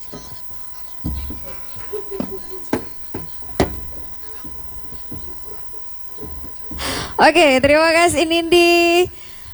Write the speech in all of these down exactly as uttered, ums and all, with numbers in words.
Oke, terima kasih Nindi.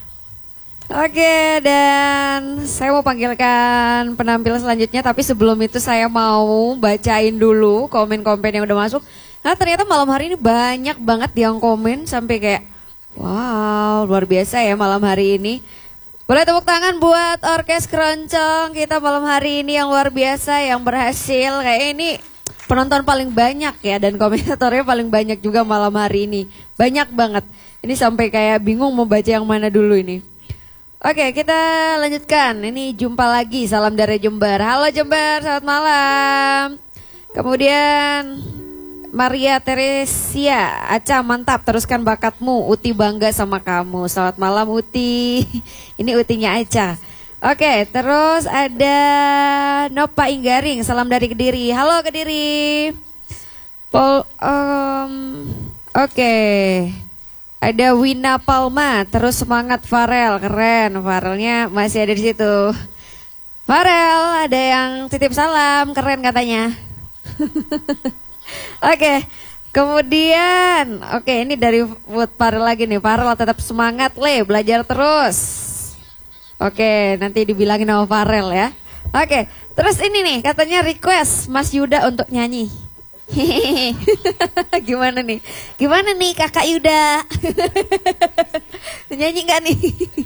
Oke, dan saya mau panggilkan penampil selanjutnya, tapi sebelum itu saya mau bacain dulu komen-komen yang udah masuk. Nah, ternyata malam hari ini banyak banget yang komen sampai kayak, wow, luar biasa ya malam hari ini. Boleh tepuk tangan buat Orkes Keroncong kita malam hari ini yang luar biasa, yang berhasil. Kayak ini penonton paling banyak ya, dan komentatornya paling banyak juga malam hari ini. Banyak banget. Ini sampai kayak bingung mau baca yang mana dulu ini. Oke, kita lanjutkan. Ini jumpa lagi, salam dari Jember. Halo Jember, selamat malam. Kemudian Maria Teresia, Aca mantap, teruskan bakatmu. Uti bangga sama kamu. Selamat malam Uti. Ini Utinya Aca. Oke, terus ada Nopa Inggaring, salam dari Kediri. Halo Kediri. Pol, um, Oke. Ada Wina Palma, terus semangat Farel, keren. Farelnya masih ada di situ. Farel, ada yang titip salam, keren katanya. Oke, kemudian, oke ini dari buat Farel lagi nih. Farel tetap semangat, Le, belajar terus. Oke, nanti dibilangin sama Farel ya. Oke, terus ini nih katanya request Mas Yuda untuk nyanyi. Gimana nih? Gimana nih Kakak Yuda? Nyanyi gak nih?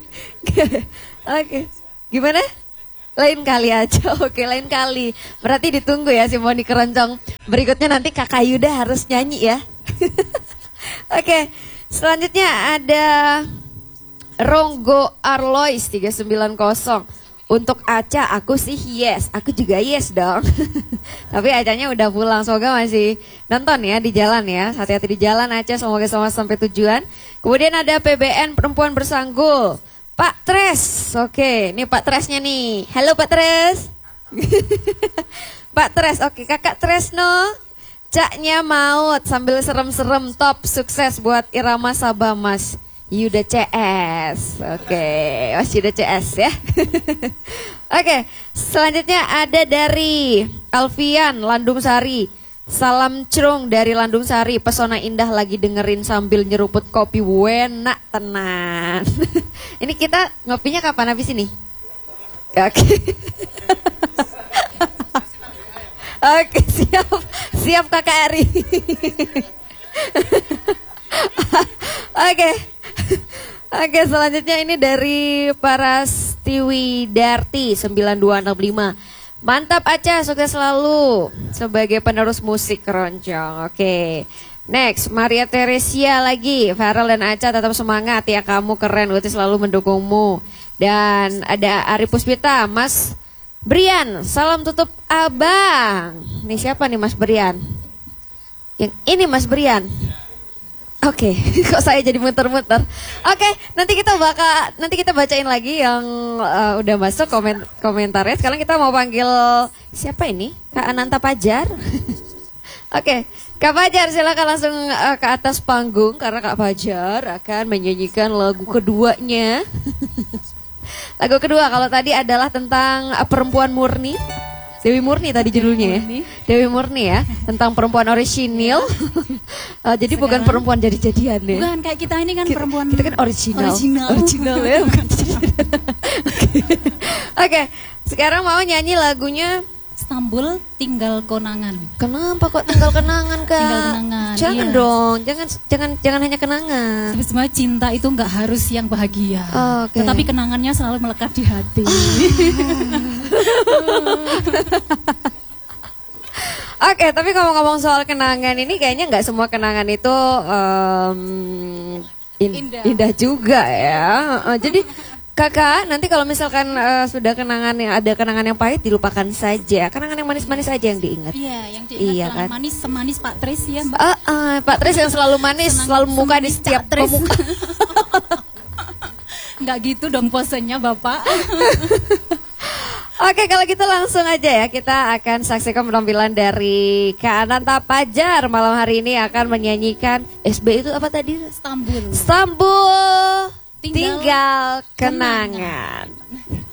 Oke, gimana? Lain kali aja, oke lain kali. Berarti ditunggu ya Simoni Keroncong. Berikutnya nanti Kakak Yuda harus nyanyi ya. Oke, selanjutnya ada Ronggo Arlois tiga sembilan nol. Untuk Aca aku sih yes, aku juga yes dong. Tapi Acanya udah pulang, semoga masih nonton ya di jalan ya. Hati-hati di jalan Aca, semoga sama sampai tujuan. Kemudian ada P B N Perempuan Bersanggul, Pak Tres. Oke, ini Pak Tresnya nih. Halo Pak Tres. Pak Tres, oke Kakak Tresno. Caknya maut sambil serem-serem, top sukses buat Irama Sabamas. Yuda C S. Oke, Mas Yuda C S ya. Oke, selanjutnya ada dari Alfian Landung Sari. Salam cerung dari Landung Sari, pesona indah lagi dengerin sambil nyeruput kopi, wenak tenan. Ini kita ngopinya kapan habis ini? Oke. Oke, siap. Siap Kakak Ari. Oke. Oke, selanjutnya ini dari Parastiwi Darti sembilan dua enam lima. Mantap Aca, sukses selalu sebagai penerus musik Keroncong. Oke. Next, Maria Teresia lagi. Farel dan Aca tetap semangat ya, kamu keren, Uti selalu mendukungmu. Dan ada Ari Puspita, Mas Brian, salam tutup abang. Nih siapa nih Mas Brian? Yang ini Mas Brian. Oke, okay. Kok saya jadi muter-muter. Oke, okay, nanti kita bakal nanti kita bacain lagi yang uh, udah masuk komen komentarnya. Sekarang kita mau panggil siapa ini? Kak Ananta Pajar. Oke, okay. Kak Pajar silakan langsung uh, ke atas panggung karena Kak Pajar akan menyanyikan lagu keduanya. Lagu kedua kalau tadi adalah tentang uh, perempuan murni. Dewi Murni tadi judulnya ya. Dewi Murni ya, tentang perempuan orisinil. uh, jadi sekarang, bukan perempuan jadi-jadian ya. Bukan, kayak kita ini kan kita, perempuan kita kan original. Original, original ya, bukan jadi-jadian. Oke. Okay. Sekarang mau nyanyi lagunya Istanbul Tinggal Konangan. Kenapa kok tinggal kenangan, Kak? Tinggal kenangan. Jangan iya. dong, jangan jangan jangan hanya kenangan. Sebenarnya cinta itu nggak harus yang bahagia. Oh, okay. Tetapi kenangannya selalu melekat di hati. Oh. Oke, okay, tapi ngomong-ngomong soal kenangan ini kayaknya nggak semua kenangan itu um, in, indah. indah juga ya. Uh, jadi Kakak, nanti kalau misalkan uh, sudah kenangan yang ada kenangan yang pahit dilupakan saja. Kenangan yang manis-manis saja yang diingat. Iya, yang diingat iya, kan? Manis semanis Pak Tris ya, Mbak. Uh, uh, Pak Tris yang selalu manis, Senang, selalu muka di setiap pemuka. Enggak gitu dong posenya, Bapak. Oke, kalau gitu langsung aja ya, kita akan saksikan penampilan dari Kak Ananta Pajar malam hari ini akan menyanyikan S B itu apa tadi? Istanbul. Istanbul. Tinggal, Tinggal kenangan. kenangan.